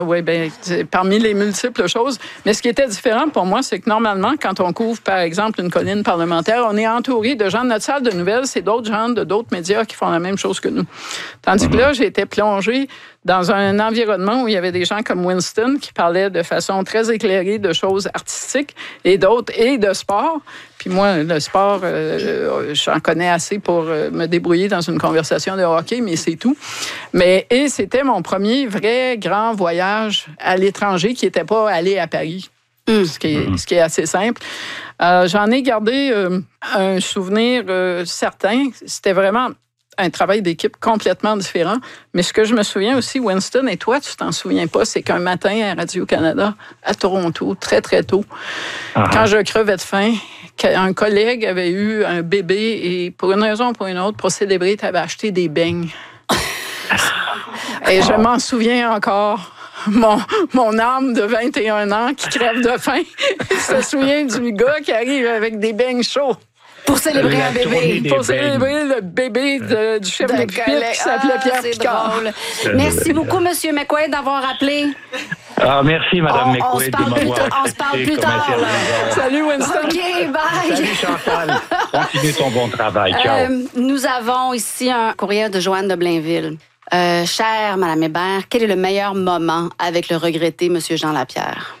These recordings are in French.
Oui, bien, parmi les multiples choses. Mais ce qui était différent pour moi, c'est que normalement, quand on couvre, par exemple, une colline parlementaire, on est entouré de gens de notre salle de nouvelles, c'est d'autres gens de d'autres médias qui font la même chose que nous. Tandis que là, j'ai été plongée dans un environnement où il y avait des gens comme Winston qui parlaient de façon très éclairée de choses artistiques et d'autres, et de sport. Puis moi, le sport, j'en connais assez pour me débrouiller dans une conversation de hockey, mais c'est tout. Et c'était mon premier vrai grand voyage à l'étranger qui n'était pas aller à Paris, ce qui est assez simple. J'en ai gardé un souvenir certain. C'était vraiment un travail d'équipe complètement différent. Mais ce que je me souviens aussi, Winston, et toi, tu t'en souviens pas, c'est qu'un matin à Radio-Canada, à Toronto, très, très tôt, quand je crevais de faim, un collègue avait eu un bébé et pour une raison ou pour une autre, pour célébrer, tu avais acheté des beignes. Et je m'en souviens encore. Mon âme de 21 ans qui crève de faim se souvient du gars qui arrive avec des beignes chauds. Pour célébrer un bébé. Pour célébrer le bébé du chef de pupitre qui s'appelait Pierre Picard. Merci beaucoup, M. McQuaid, d'avoir appelé. Merci, Mme McQuaid, de m'avoir on se parle plus tard. Salut, Winston. OK, bye. Salut, Chantal. Continue ton bon travail. Ciao. Nous avons ici un courriel de Joanne de Blainville. Chère Mme Hébert, quel est le meilleur moment avec le regretté M. Jean Lapierre?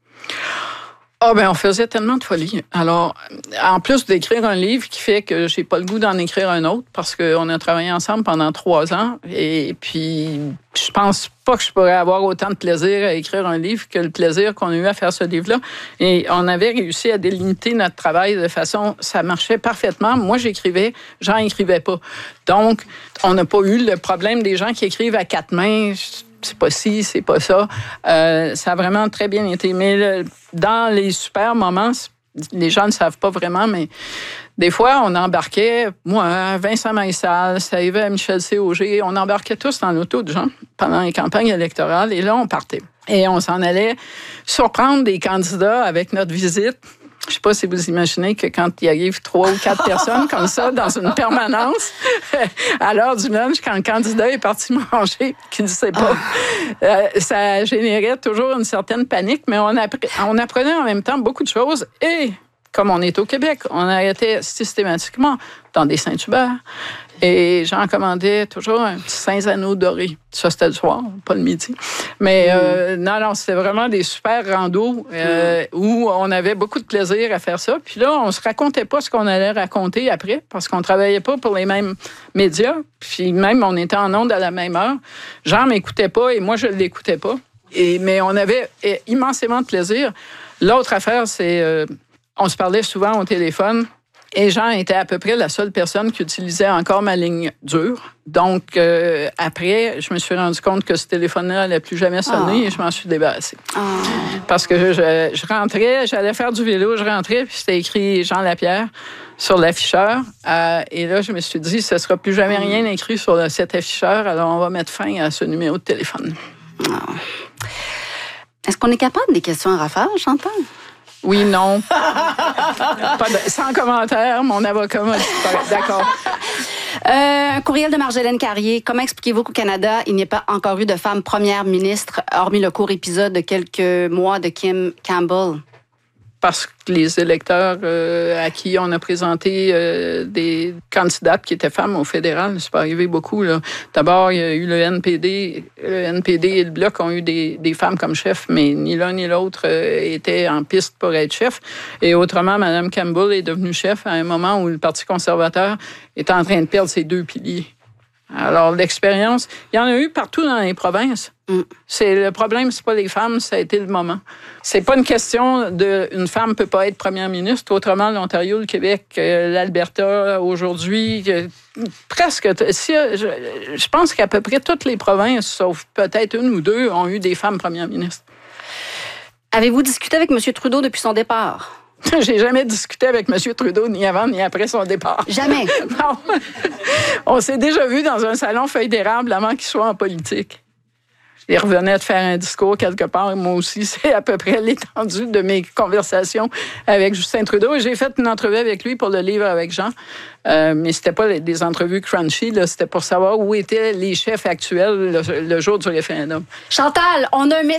On faisait tellement de folie. Alors, en plus d'écrire un livre qui fait que j'ai pas le goût d'en écrire un autre parce qu'on a travaillé ensemble pendant 3 ans et puis je pense pas que je pourrais avoir autant de plaisir à écrire un livre que le plaisir qu'on a eu à faire ce livre-là. Et on avait réussi à délimiter notre travail de façon, ça marchait parfaitement. Moi, j'écrivais, Jean écrivait pas. Donc, on n'a pas eu le problème des gens qui écrivent à 4 mains. C'est pas ci, c'est pas ça. Ça a vraiment très bien été. Mais dans les super moments, les gens ne savent pas vraiment, mais des fois, on embarquait, moi, Vincent Maïssal, ça arrivait à Michel C. Auger, on embarquait tous dans l'auto de gens pendant les campagnes électorales, et là, on partait. Et on s'en allait surprendre des candidats avec notre visite. Je ne sais pas si vous imaginez que quand il arrive 3 ou 4 personnes comme ça dans une permanence, à l'heure du lunch, quand le candidat est parti manger, qu'il ne sait pas, ça générait toujours une certaine panique, mais on apprenait en même temps beaucoup de choses. Et comme on est au Québec, on arrêtait systématiquement dans des Saint-Hubert. Et j'en commandais toujours un petit Saint-Zano doré. Ça, c'était le soir, pas le midi. Mais non, c'était vraiment des super randos où on avait beaucoup de plaisir à faire ça. Puis là, on se racontait pas ce qu'on allait raconter après parce qu'on travaillait pas pour les mêmes médias. Puis même, on était en ondes à la même heure. Jean m'écoutait pas et moi, je l'écoutais pas. Mais on avait immensément de plaisir. L'autre affaire, c'est... on se parlait souvent au téléphone. Et Jean était à peu près la seule personne qui utilisait encore ma ligne dure. Donc, après, je me suis rendu compte que ce téléphone-là n'allait plus jamais sonner et je m'en suis débarrassée. Parce que je rentrais, j'allais faire du vélo, je rentrais, puis c'était écrit Jean Lapierre sur l'afficheur. Et là, je me suis dit, ce ne sera plus jamais rien écrit sur cet afficheur, alors on va mettre fin à ce numéro de téléphone. Est-ce qu'on est capable des questions à rafale, Chantal? Oui, non. Sans commentaire, mon avocat m'a dit d'accord. Un courriel de Marjolaine Carrier. Comment expliquez-vous qu'au Canada, il n'y ait pas encore eu de femme première ministre, hormis le court épisode de quelques mois de Kim Campbell? Parce que les électeurs à qui on a présenté des candidates qui étaient femmes au fédéral, c'est pas arrivé beaucoup, là. D'abord, il y a eu le NPD. Le NPD et le Bloc ont eu des femmes comme chef, mais ni l'un ni l'autre étaient en piste pour être chef. Et autrement, Mme Campbell est devenue chef à un moment où le Parti conservateur est en train de perdre ses 2 piliers. Alors, l'expérience, il y en a eu partout dans les provinces. Le problème, c'est pas les femmes, ça a été le moment. C'est pas une question une femme peut pas être première ministre. Autrement, l'Ontario, le Québec, l'Alberta, aujourd'hui, presque. Je pense qu'à peu près toutes les provinces, sauf peut-être 1 ou 2, ont eu des femmes premières ministres. Avez-vous discuté avec M. Trudeau depuis son départ? J'ai jamais discuté avec M. Trudeau, ni avant ni après son départ. Jamais? Non. On s'est déjà vu dans un salon feuille d'érable avant qu'il soit en politique. il revenait de faire un discours quelque part. Moi aussi, c'est à peu près l'étendue de mes conversations avec Justin Trudeau. Et j'ai fait une entrevue avec lui pour le livre avec Jean. Mais c'était pas des entrevues crunchy, là, c'était pour savoir où étaient les chefs actuels le jour du référendum. Chantal, on a un